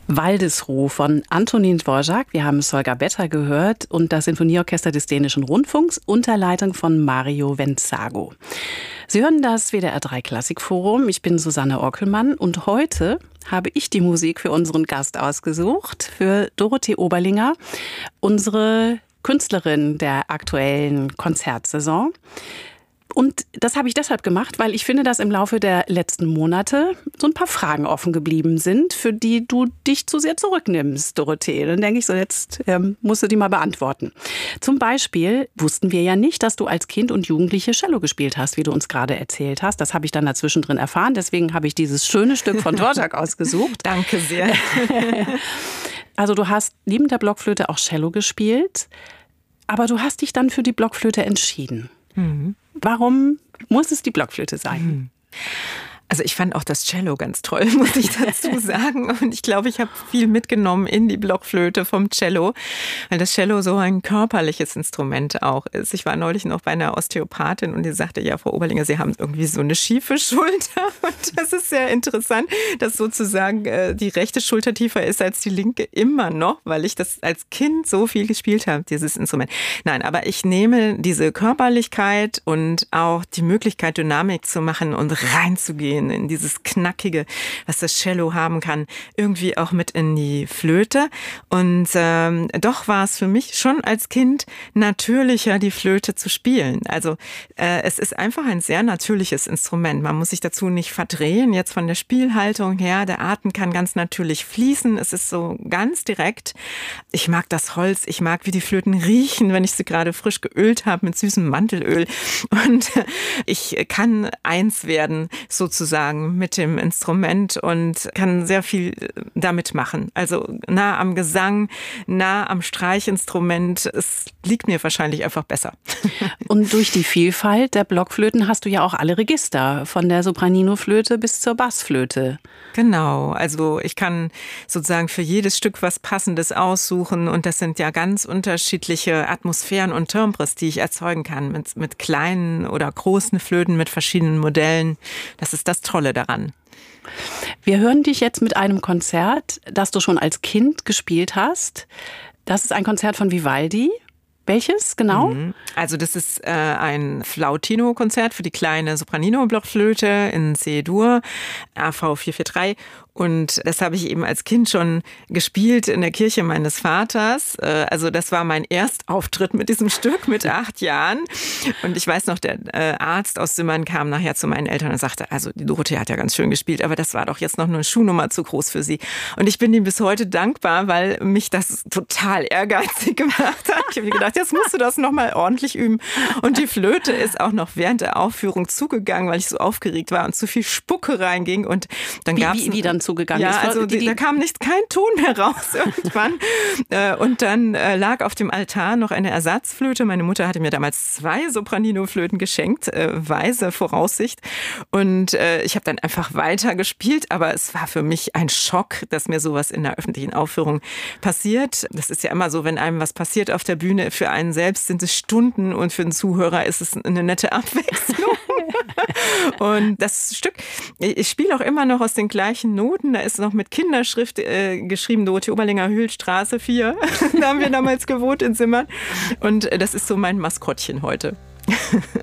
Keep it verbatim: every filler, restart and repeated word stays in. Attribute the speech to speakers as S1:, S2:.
S1: Waldesruh von Antonín Dvořák. Wir haben Solga Beta gehört und das Sinfonieorchester des Dänischen Rundfunks unter Leitung von Mario Venzago. Sie hören das W D R drei Klassikforum. Ich bin Susanne Ockelmann und heute habe ich die Musik für unseren Gast ausgesucht, für Dorothee Oberlinger, unsere Künstlerin der aktuellen Konzertsaison. Und das habe ich deshalb gemacht, weil ich finde, dass im Laufe der letzten Monate so ein paar Fragen offen geblieben sind, für die du dich zu sehr zurücknimmst, Dorothee. Dann denke ich so, jetzt ähm, musst du die mal beantworten. Zum Beispiel wussten wir ja nicht, dass du als Kind und Jugendliche Cello gespielt hast, wie du uns gerade erzählt hast. Das habe ich dann dazwischen drin erfahren. Deswegen habe ich dieses schöne Stück von Dvořák ausgesucht.
S2: Danke sehr.
S1: Also du hast neben der Blockflöte auch Cello gespielt, aber du hast dich dann für die Blockflöte entschieden. Mhm. Warum muss es die Blockflöte sein?
S2: Also ich fand auch das Cello ganz toll, muss ich dazu sagen. Und ich glaube, ich habe viel mitgenommen in die Blockflöte vom Cello, weil das Cello so ein körperliches Instrument auch ist. Ich war neulich noch bei einer Osteopathin und die sagte, ja, Frau Oberlinger, Sie haben irgendwie so eine schiefe Schulter. Und das ist sehr interessant, dass sozusagen die rechte Schulter tiefer ist als die linke immer noch, weil ich das als Kind so viel gespielt habe, dieses Instrument. Nein, aber ich nehme diese Körperlichkeit und auch die Möglichkeit, Dynamik zu machen und reinzugehen in dieses Knackige, was das Cello haben kann, irgendwie auch mit in die Flöte. Und ähm, doch war es für mich schon als Kind natürlicher, die Flöte zu spielen. Also äh, es ist einfach ein sehr natürliches Instrument. Man muss sich dazu nicht verdrehen, jetzt von der Spielhaltung her. Der Atem kann ganz natürlich fließen. Es ist so ganz direkt. Ich mag das Holz, ich mag, wie die Flöten riechen, wenn ich sie gerade frisch geölt habe mit süßem Mandelöl. Und ich kann eins werden, sozusagen mit dem Instrument und kann sehr viel damit machen. Also nah am Gesang, nah am Streichinstrument. Es liegt mir wahrscheinlich einfach besser.
S1: Und durch die Vielfalt der Blockflöten hast du ja auch alle Register, von der Sopranino-Flöte bis zur Bassflöte.
S2: Genau, also ich kann sozusagen für jedes Stück was Passendes aussuchen und das sind ja ganz unterschiedliche Atmosphären und Timbres, die ich erzeugen kann mit, mit kleinen oder großen Flöten, mit verschiedenen Modellen. Das ist das Tolle daran.
S1: Wir hören dich jetzt mit einem Konzert, das du schon als Kind gespielt hast. Das ist ein Konzert von Vivaldi. Welches genau?
S2: Also das ist äh, ein Flautino-Konzert für die kleine Sopranino-Blockflöte in C-Dur, A V vier vier drei. Und das habe ich eben als Kind schon gespielt in der Kirche meines Vaters. Also das war mein Erstauftritt mit diesem Stück mit acht Jahren. Und ich weiß noch, der Arzt aus Simmern kam nachher zu meinen Eltern und sagte, also die Dorothee hat ja ganz schön gespielt, aber das war doch jetzt noch eine Schuhnummer zu groß für sie. Und ich bin ihm bis heute dankbar, weil mich das total ehrgeizig gemacht hat. Ich habe mir gedacht, jetzt musst du das nochmal ordentlich üben. Und die Flöte ist auch noch während der Aufführung zugegangen, weil ich so aufgeregt war und zu viel Spucke reinging. Und dann
S1: wie,
S2: gab's
S1: wie, wie dann zugegangen
S2: ja,
S1: ist?
S2: also die, da kam nicht kein Ton mehr raus irgendwann. Und dann lag auf dem Altar noch eine Ersatzflöte. Meine Mutter hatte mir damals zwei Sopranino-Flöten geschenkt, weise Voraussicht. Und ich habe dann einfach weiter gespielt, aber es war für mich ein Schock, dass mir sowas in einer öffentlichen Aufführung passiert. Das ist ja immer so, wenn einem was passiert auf der Bühne, für einen selbst sind es Stunden und für den Zuhörer ist es eine nette Abwechslung. Und das Stück, ich spiele auch immer noch aus den gleichen Noten. Da ist noch mit Kinderschrift äh, geschrieben, Dorothee Oberlinger, Hühlstraße vier. Da haben wir damals gewohnt in Simmern. Und das ist so mein Maskottchen heute.